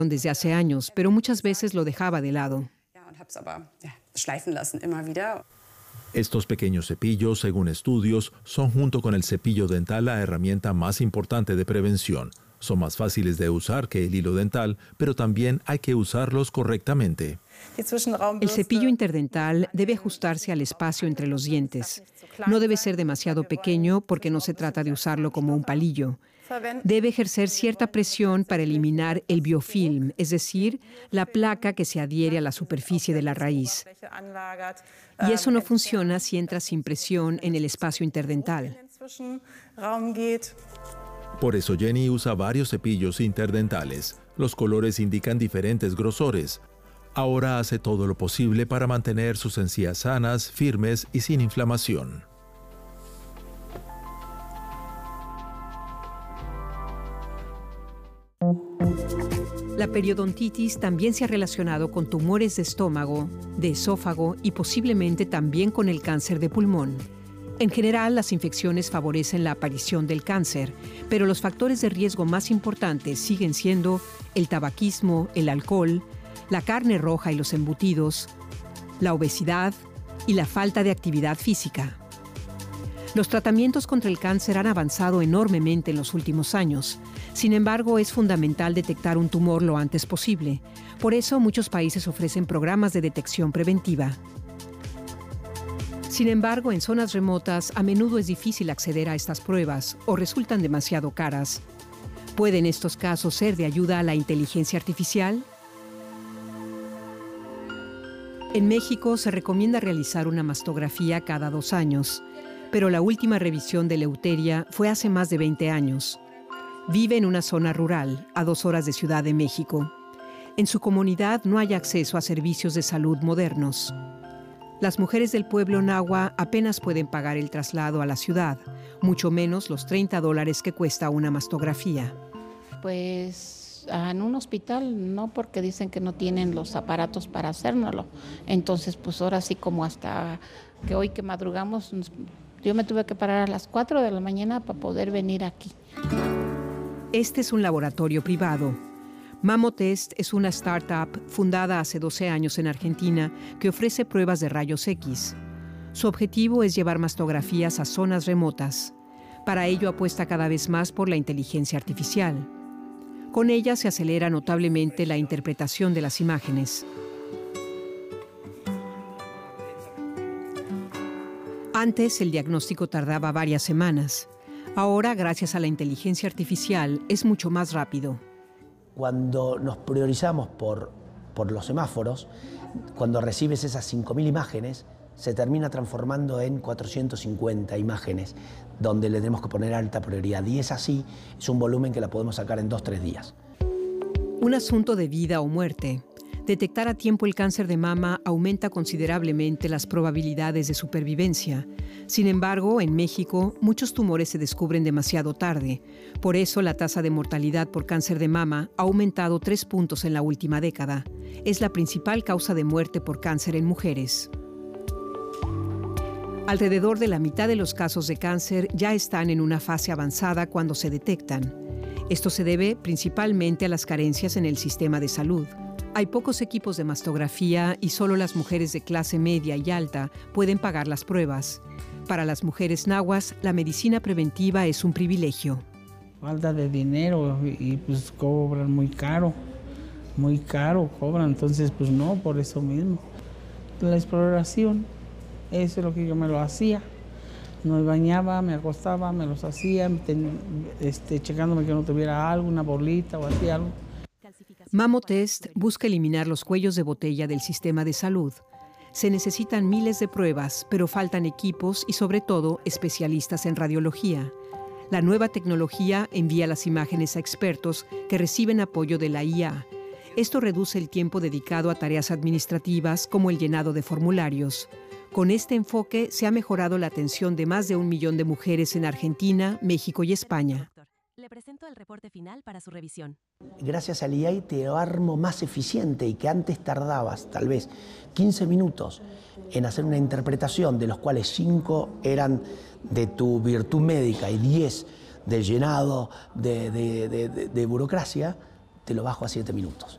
desde hace años, pero muchas veces lo dejaba de lado. Estos pequeños cepillos, según estudios, son junto con el cepillo dental la herramienta más importante de prevención. Son más fáciles de usar que el hilo dental, pero también hay que usarlos correctamente. El cepillo interdental debe ajustarse al espacio entre los dientes. No debe ser demasiado pequeño porque no se trata de usarlo como un palillo. Debe ejercer cierta presión para eliminar el biofilm, es decir, la placa que se adhiere a la superficie de la raíz. Y eso no funciona si entra sin presión en el espacio interdental. Por eso Jenny usa varios cepillos interdentales. Los colores indican diferentes grosores. Ahora hace todo lo posible para mantener sus encías sanas, firmes y sin inflamación. La periodontitis también se ha relacionado con tumores de estómago, de esófago y posiblemente también con el cáncer de pulmón. En general, las infecciones favorecen la aparición del cáncer, pero los factores de riesgo más importantes siguen siendo el tabaquismo, el alcohol, la carne roja y los embutidos, la obesidad y la falta de actividad física. Los tratamientos contra el cáncer han avanzado enormemente en los últimos años. Sin embargo, es fundamental detectar un tumor lo antes posible. Por eso, muchos países ofrecen programas de detección preventiva. Sin embargo, en zonas remotas, a menudo es difícil acceder a estas pruebas o resultan demasiado caras. ¿Puede en estos casos ser de ayuda a la inteligencia artificial? En México se recomienda realizar una mastografía cada 2 años, pero la última revisión de Eleuteria fue hace más de 20 años. Vive en una zona rural, a 2 horas de Ciudad de México. En su comunidad no hay acceso a servicios de salud modernos. Las mujeres del pueblo nahua apenas pueden pagar el traslado a la ciudad, mucho menos los $30 que cuesta una mastografía. Pues en un hospital no, porque dicen que no tienen los aparatos para hacérnoslo. Entonces, pues ahora sí, como hasta que hoy que madrugamos, yo me tuve que parar a las 4 de la mañana para poder venir aquí. Este es un laboratorio privado. Mamotest es una startup fundada hace 12 años en Argentina que ofrece pruebas de rayos X. Su objetivo es llevar mastografías a zonas remotas. Para ello apuesta cada vez más por la inteligencia artificial. Con ella se acelera notablemente la interpretación de las imágenes. Antes el diagnóstico tardaba varias semanas. Ahora, gracias a la inteligencia artificial, es mucho más rápido. Cuando nos priorizamos por los semáforos, cuando recibes esas 5.000 imágenes, se termina transformando en 450 imágenes, donde le tenemos que poner alta prioridad. Y es así, es un volumen que la podemos sacar en 2 o 3 días. Un asunto de vida o muerte. Detectar a tiempo el cáncer de mama aumenta considerablemente las probabilidades de supervivencia. Sin embargo, en México, muchos tumores se descubren demasiado tarde. Por eso, la tasa de mortalidad por cáncer de mama ha aumentado 3 puntos en la última década. Es la principal causa de muerte por cáncer en mujeres. Alrededor de la mitad de los casos de cáncer ya están en una fase avanzada cuando se detectan. Esto se debe principalmente a las carencias en el sistema de salud. Hay pocos equipos de mastografía y solo las mujeres de clase media y alta pueden pagar las pruebas. Para las mujeres nahuas, la medicina preventiva es un privilegio. Falta de dinero y pues cobran muy caro cobran, entonces pues no, por eso mismo. La exploración, eso es lo que yo me lo hacía. Me bañaba, me acostaba, me los hacía, checándome que no tuviera algo, una bolita o así algo. Mamotest busca eliminar los cuellos de botella del sistema de salud. Se necesitan miles de pruebas, pero faltan equipos y sobre todo especialistas en radiología. La nueva tecnología envía las imágenes a expertos que reciben apoyo de la IA. Esto reduce el tiempo dedicado a tareas administrativas como el llenado de formularios. Con este enfoque se ha mejorado la atención de más de 1 millón de mujeres en Argentina, México y España. Le presento el reporte final para su revisión. Gracias al AI te lo armo más eficiente y que antes tardabas tal vez 15 minutos en hacer una interpretación, de los cuales 5 eran de tu virtud médica y 10 de llenado de burocracia, te lo bajo a 7 minutos.